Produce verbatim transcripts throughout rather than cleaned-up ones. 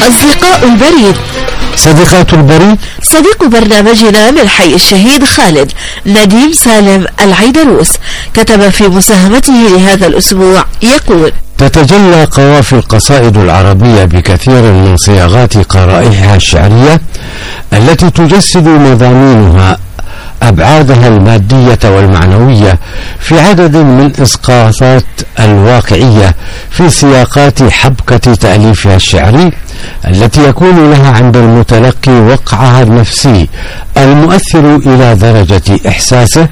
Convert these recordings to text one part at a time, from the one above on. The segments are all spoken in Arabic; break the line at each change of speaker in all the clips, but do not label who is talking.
أصدقاء البريد.
صديقات البريد.
صديق برنامجنا من حي الشهيد خالد نديم سالم العيدروس كتب في مساهمته لهذا الأسبوع يقول:
تتجلى قوافي القصائد العربية بكثير من صياغات قرائحها الشعرية التي تجسد مضامينها أبعادها المادية والمعنوية في عدد من إسقاطات الواقعية في سياقات حبكة تأليفها الشعري التي يكون لها عند المتلقي وقعها النفسي المؤثر إلى درجة إحساسه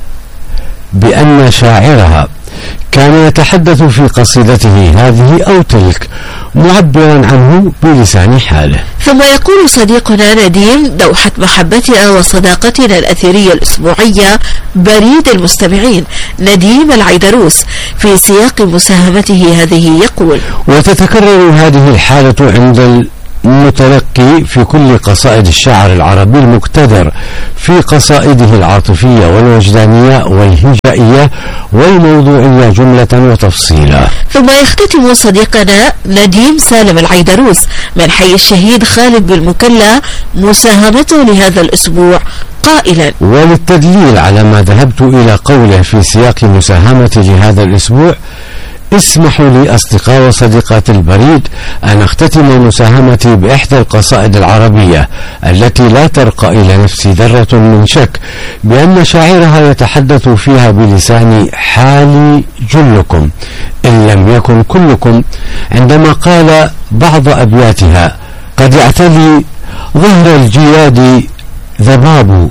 بأن شاعرها كان يتحدث في قصيدته هذه أو تلك معبرا عنه بلسان حاله.
ثم يقول صديقنا نديم: دوحة محبتنا وصداقتنا الأثيرية الأسبوعية بريد المستمعين نديم العيدروس في سياق مساهمته هذه يقول:
وتتكرر هذه الحالة عند المتلقي في كل قصائد الشعر العربي المقتدر في قصائده العاطفية والوجدانية والهجائية والموضوعية جملة وتفصيلا.
ثم يختتم صديقنا نديم سالم العيدروس من حي الشهيد خالد بالمكلا مساهمته لهذا الأسبوع قائلا:
وللتدليل على ما ذهبت إلى قوله في سياق مساهمتي لهذا الأسبوع، اسمحوا لي أصدقاء وصديقات البريد أن أختتم مساهمتي بإحدى القصائد العربية التي لا ترقى إلى نفسي ذرة من شك بأن شاعرها يتحدث فيها بلسان حال جلكم إن لم يكن كلكم، عندما قال بعض أبياتها: قد يعتلي ظهر الجياد ذباب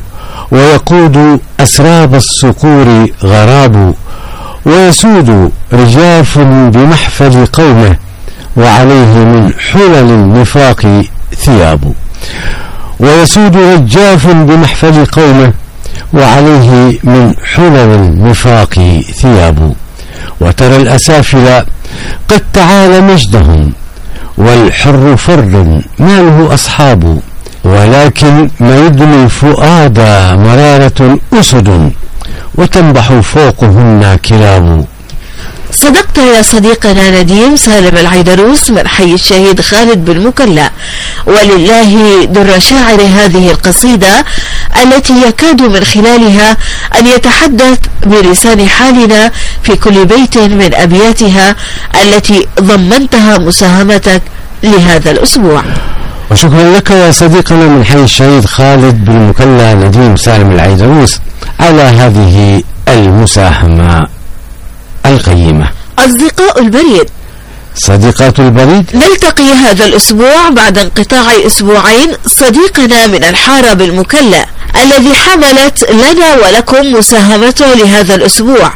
ويقود أسراب الصقور غراب ويسود رجاف بمحفل قومه وعليه من حلل النفاق ثياب ويسود رجاف بمحفل قومه وعليه من حلل النفاق ثياب وترى الأسافل قد تعالى مجدهم والحر فر ما له أصحاب ولكن ما يدني الفؤاد مرارة أسد وتنبح فوقهن كلاب.
صدقت يا صديقنا نديم سالم العيدروس من حي الشهيد خالد بالمكلا، ولله در شاعر هذه القصيدة التي يكاد من خلالها أن يتحدث بلسان حالنا في كل بيت من أبياتها التي ضمنتها مساهمتك لهذا الأسبوع.
وشكرا لك يا صديقنا من حي الشهيد خالد بالمكلا نديم سالم العيدروس على هذه المساهمة القيمة.
أصدقاء البريد.
صديقات البريد.
نلتقي هذا الأسبوع بعد انقطاع أسبوعين صديقنا من الحارة بالمكلا الذي حملت لنا ولكم مساهمته لهذا الأسبوع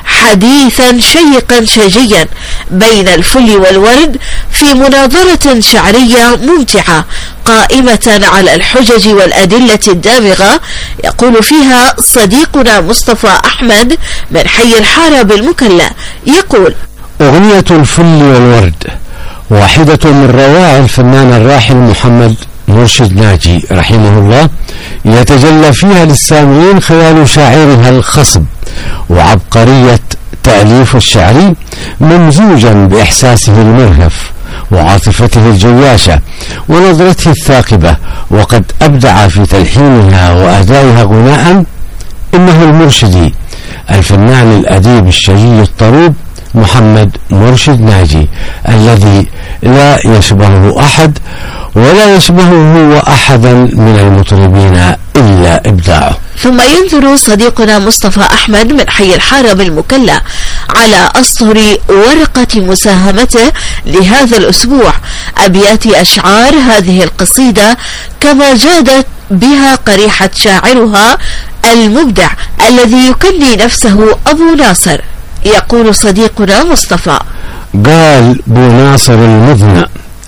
حديثا شيقا شجيا بين الفل والورد في مناظرة شعرية ممتعة قائمة على الحجج والأدلة الدامغة. يقول فيها صديقنا مصطفى أحمد من حي الحارة بالمكلا يقول:
أغنية الفل والورد واحدة من روائع الفنان الراحل محمد مرشد ناجي رحمه الله، يتجلى فيها للسامعين خيال شاعرها الخصب وعبقرية تأليف الشعري ممزوجا بإحساسه المرهف وعاطفته الجياشة ونظرته الثاقبة، وقد أبدع في تلحينها وأدائها غناء إنه المرشدي الفنان الأديب الشجي الطروب محمد مرشد ناجي الذي لا يشبهه أحد ولا يشبهه هو أحدا من المطربين إلا إبداعه.
ثم ينظر صديقنا مصطفى أحمد من حي الحارة بالمكلا على أسطر ورقة مساهمته لهذا الأسبوع أبيات أشعار هذه القصيدة كما جادت بها قريحة شاعرها المبدع الذي يكني نفسه أبو ناصر. يقول صديقنا مصطفى:
قال بو ناصر المذنى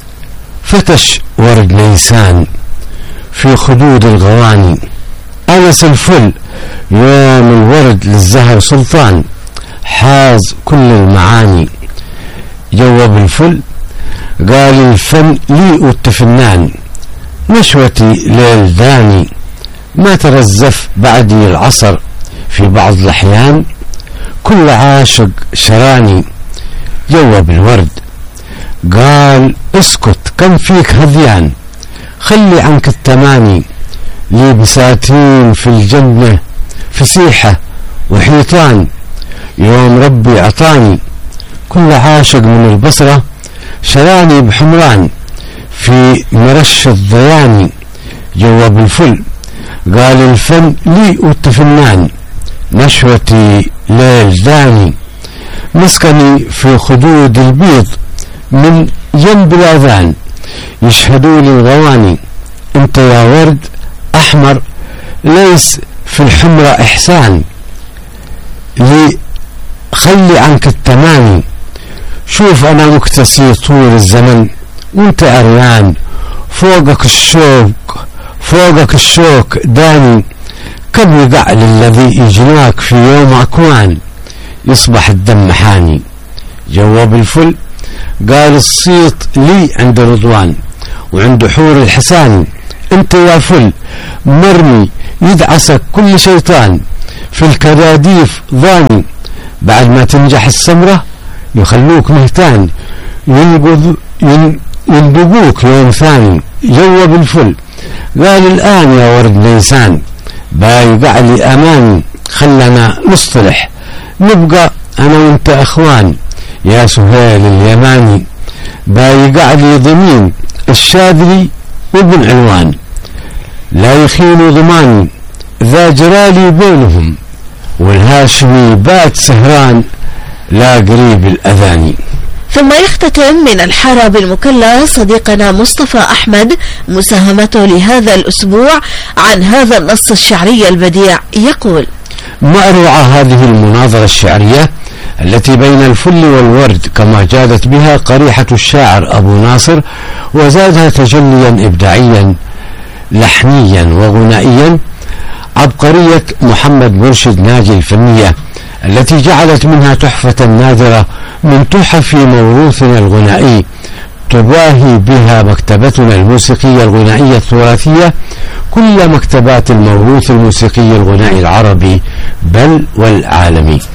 فتش ورد ليسان في خدود الغواني، أنس الفل يوم الورد للزهر سلطان حاز كل المعاني. جواب الفل قال: الفن لي والتفنان نشوتي ليل داني، ما ترزف بعدي العصر في بعض الأحيان، كل عاشق شراني. جواب الورد قال اسكت كم فيك هذيان، خلي عنك التماني، لي بساتين في الجنة فسيحة وحيطان، يوم ربي عطاني كل عاشق من البصرة، شراني بحمران في مرش الضياني، جواب الفل قال الفن لي والتفنان، نشوتي ليل داني، مسكني في خدود البيض من جنب الأذان، يشهدوا لي الغواني، انت يا ورد أحمر ليس في الحمرة إحسان، لي خلي عنك التماني، شوف أنا مكتسي طول الزمن وانت أريان، فوقك الشوق فوقك الشوك داني، كم يقع للذي يجناك في يوم أكوان، يصبح الدم حاني، جواب الفل قال الصيت لي عند رضوان وعند حور الحسان، انت يا فل مرمي يدعسك كل شيطان، في الكراديف ضاني، بعد ما تنجح السمرة يخلوك مهتان، ينقض يندقوك يوم ثاني، جواب الفل قال الآن يا ورد نيسان، بايقع لي أماني، خلنا نصطلح نبقى أنا وانت أخوان، يا سهيل اليماني، بايقع لي ضمين الشاذلي وابن علوان، لا يخين ضماني، ذا جرالي بينهم، والهاشمي بات سهران لا قريب الأذاني.
ثم يختتم من الحارة بالمكلا صديقنا مصطفى أحمد مساهمته لهذا الأسبوع عن هذا النص الشعري البديع، يقول:
ما أروع هذه المناظرة الشعرية التي بين الفل والورد، كما جادت بها قريحة الشاعر أبو ناصر، وزادها تجليا إبداعيا لحنيا وغنائيا، عبقرية محمد مرشد ناجي الفنية التي جعلت منها تحفة نادرة من تحف موروثنا الغنائي، تباهي بها مكتبتنا الموسيقية الغنائية التراثية كل مكتبات الموروث الموسيقي الغنائي العربي بل والعالمي.